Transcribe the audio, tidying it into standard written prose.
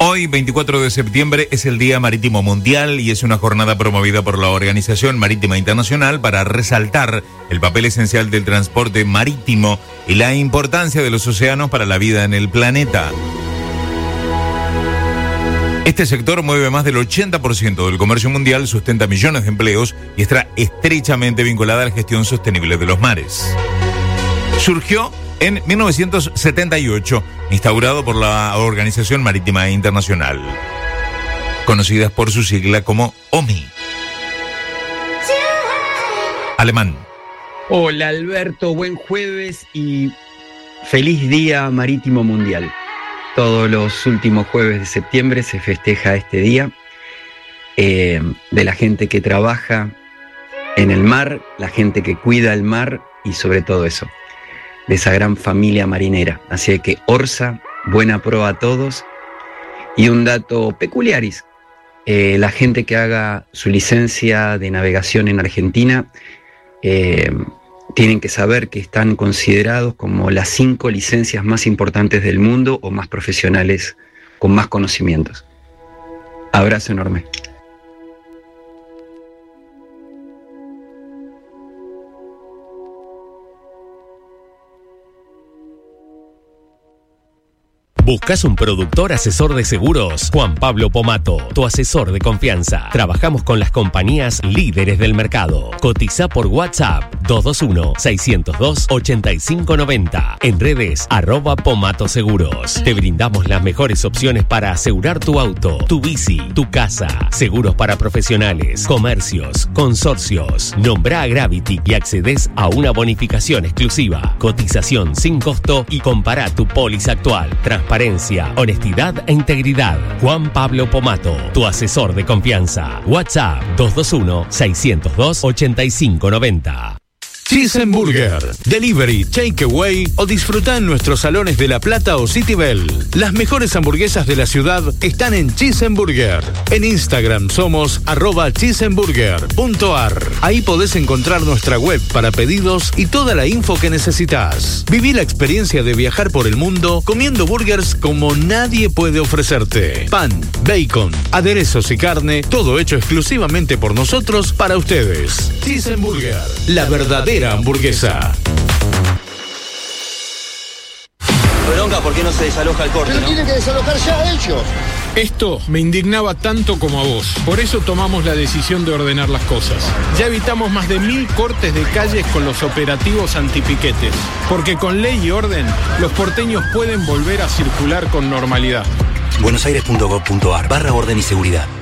Hoy, 24 de septiembre, es el Día Marítimo Mundial y es una jornada promovida por la Organización Marítima Internacional para resaltar el papel esencial del transporte marítimo y la importancia de los océanos para la vida en el planeta. Este sector mueve más del 80% del comercio mundial, sustenta millones de empleos y está estrechamente vinculada a la gestión sostenible de los mares. Surgió en 1978, instaurado por la Organización Marítima Internacional, conocida por su sigla como OMI. Alemán. Hola Alberto, buen jueves y feliz Día Marítimo Mundial. Todos los últimos jueves de septiembre se festeja este día de la gente que trabaja en el mar, la gente que cuida el mar y sobre todo eso, de esa gran familia marinera. Así que Orsa, buena proa a todos. Y un dato peculiaris, la gente que haga su licencia de navegación en Argentina tienen que saber que están considerados como las 5 licencias más importantes del mundo o más profesionales con más conocimientos. Abrazo enorme. ¿Buscas un productor asesor de seguros? Juan Pablo Pomato, tu asesor de confianza. Trabajamos con las compañías líderes del mercado. Cotiza por WhatsApp 221-602-8590. En redes @Pomato Seguros. Te brindamos las mejores opciones para asegurar tu auto, tu bici, tu casa. Seguros para profesionales, comercios, consorcios. Nombra a Gravity y accedes a una bonificación exclusiva. Cotización sin costo y compara tu póliza actual. Transparencia, honestidad e integridad. Juan Pablo Pomato, tu asesor de confianza. WhatsApp 221-602-8590. Cheeseburger, delivery, takeaway o disfruta en nuestros salones de La Plata o City Bell. Las mejores hamburguesas de la ciudad están en Cheeseburger. En Instagram somos @cheeseburger.ar. Ahí podés encontrar nuestra web para pedidos y toda la info que necesitas. Viví la experiencia de viajar por el mundo comiendo burgers como nadie puede ofrecerte. Pan, bacon, aderezos y carne, todo hecho exclusivamente por nosotros para ustedes. Cheeseburger, la verdadera hamburguesa. Bronca, ¿por qué no se desaloja el corte? Pero tienen que desalojar ya ellos. Esto me indignaba tanto como a vos. Por eso tomamos la decisión de ordenar las cosas. Ya evitamos más de 1000 cortes de calles con los operativos antipiquetes. Porque con ley y orden, los porteños pueden volver a circular con normalidad. buenosaires.gov.ar /orden y seguridad.